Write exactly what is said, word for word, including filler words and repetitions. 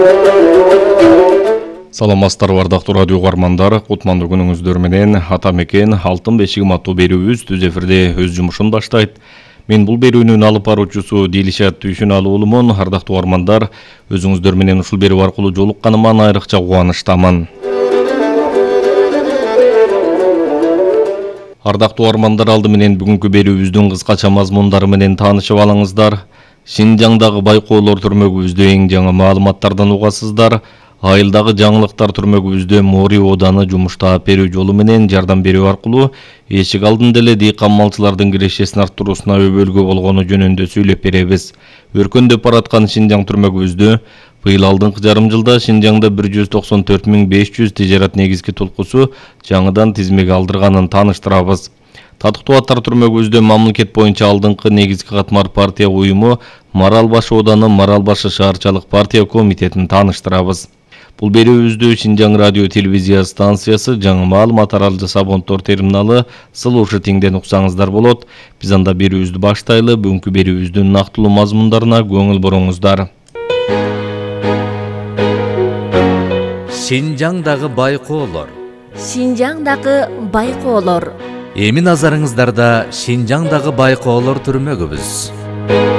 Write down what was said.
Саламатсыздар бардактуу радио угармандар, кутмандуу күнүңүздөр менен ата мекен алтын бешигим аттуу берүүбүз түз эфирде өз жумушун баштайт. Мен бул берүүнүн алып баруучусу Дилишат Түйшүналуу уулумун. Ардактуу угармандар, өзүңүздөр менен ушул берүү аркылуу жолукканыма айрыкча кубанычтамын. Ардактуу угармандар, алды менен бүгүнкү берүүбүздүн кыскача мазмундары менен таанышып алыңыздар. Шинжаңдагы байкоолор түрмөгүбүздө эң жаңы маалыматтардан угасыздар. Айылдагы жаңылыктар түрмөгүбүздө Мори ооданы жумуш таап берүү жолу менен жардам берүү аркылуу эшик алдында эле дыйкан малчылардын кирешесин арттыруусуна өбөлгө болгону жөнүндө сүйлөп беребиз. Өркөндөп бараткан Шинжаң түрмөгүбүздө быйыл алдыңкы жарым жылда Шинжаңда бир жүз токсон төрт миң беш жүз тижарат негизги толкусу жаңыдан тизмеге алдырганын тааныштырабыз. Татыктуу аттар түрмөгүбүздө мамлекет боюнча алдыңкы негизги катмар партия уюму Марал Баш ооданы Марал Башы шаарчалык партия комитетин тааныштырабыз. Бул берүүбүздү Шинжаң радио телевизия станциясы, жаңы маалымат аралжы Сабонтор терминалы Сылуушу тиңден уксаңыздар болот. Биз анда берүүбүздү баштайлы. Бүгүнкү берүүбүздүн нактылуу мазмундарына көңүл буруңуздар. Шинжаңдагы байкоолор. Шинжаңдагы байкоолор. Эми назарыңыздарда Шинжаңдагы байкоолор түрмөгүбүз.